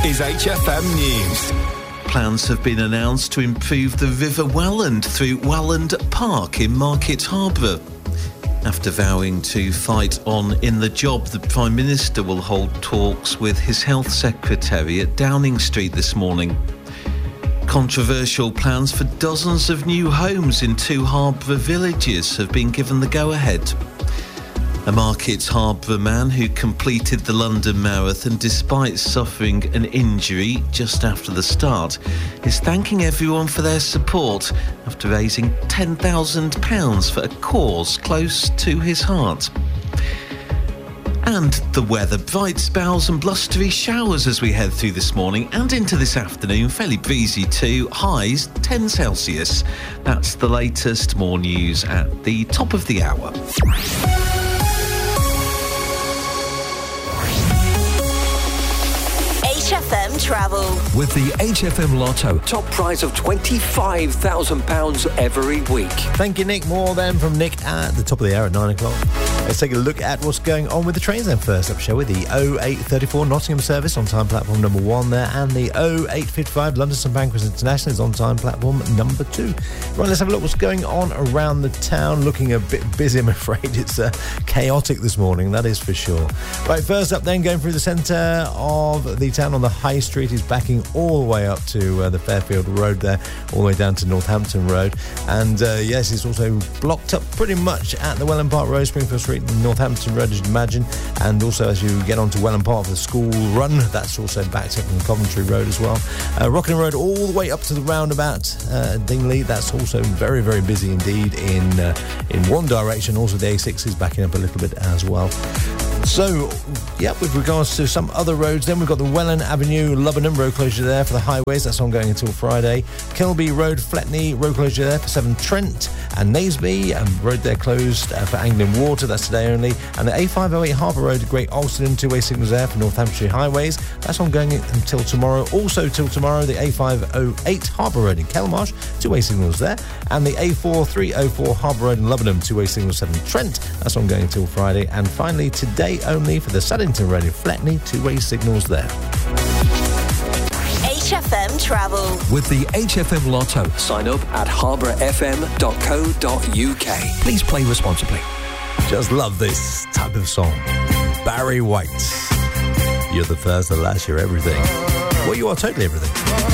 is HFM News. Plans have been announced to improve the River Welland through Welland Park in Market Harborough. After vowing to fight on in the job, the Prime Minister will hold talks with his Health Secretary at Downing Street this morning. Controversial plans for dozens of new homes in 2 Harborough villages have been given the go-ahead. A Market Harborough man who completed the London Marathon despite suffering an injury just after the start is thanking everyone for their support after raising £10,000 for a cause close to his heart. And the weather, bright spells and blustery showers as we head through this morning and into this afternoon, fairly breezy too, highs 10 Celsius. That's the latest, more news at the top of the hour. HFM Travel. With the HFM Lotto, top prize of £25,000 every week. Thank you, Nick. More then from Nick at the top of the hour at 9 o'clock. Let's take a look at what's going on with the trains then. First up, shall we? The 0834 Nottingham service on time platform number 1 there, and the 0855 London St Pancras International is on time platform number 2. Right, let's have a look what's going on around the town. Looking a bit busy, I'm afraid. It's chaotic this morning, that is for sure. Right, first up then, going through the centre of the town on the High Street is backing all the way up to the Fairfield Road there, all the way down to Northampton Road. And yes, it's also blocked up pretty much at the Welland Park Road, Springfield Street and Northampton Road, as you'd imagine. And also as you get onto Welland Park for the school run, that's also backed up from Coventry Road as well. Rockingham Road all the way up to the roundabout Dingley, that's also very, very busy indeed in one direction. Also the A6 is backing up a little bit as well. So, yeah, with regards to some other roads, then we've got the Welland Avenue, Lubbenham road closure there for the highways. That's ongoing until Friday. Kilby Road, Fletney road closure there for Severn Trent and Naseby. Road there closed for Anglian Water. That's today only. And the A508 Harbour Road, Great Alston, two-way signals there for Northamptonshire highways. That's ongoing until tomorrow. Also till tomorrow, the A508 Harbour Road in Kelmarsh, two-way signals there. And the A4304 Harbour Road in Lubbenham, two-way signals Severn Trent. That's ongoing until Friday. And finally, today only for the Saddington Road in Fletney, two-way signals there. HFM Travel. With the HFM Lotto, sign up at harbourfm.co.uk. Please play responsibly. Just love this type of song. Barry White. You're the first, the last, you're everything. Well, you are totally everything.